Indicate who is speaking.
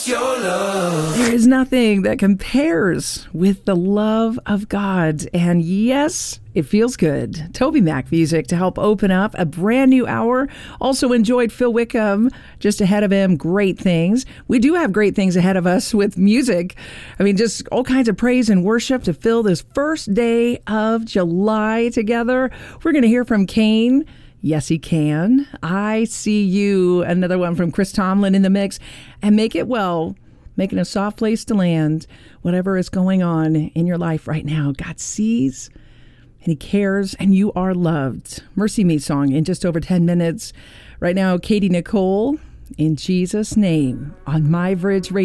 Speaker 1: Your love.
Speaker 2: There is nothing that compares with the love of God. And yes, it feels good. Toby Mac music to help open up a brand new hour. Also enjoyed Phil Wickham just ahead of him. Great things. We do have great things ahead of us with music. I mean, just all kinds of praise and worship to fill this first day of July together. We're going to hear from Kane. Yes, he can. I See You. Another one from Chris Tomlin in the mix. And Make It Well, making a soft place to land. Whatever is going on in your life right now, God sees and he cares and you are loved. Mercy Me song in just over 10 minutes. Right now, Katie Nicole, In Jesus' Name, on My Bridge Radio.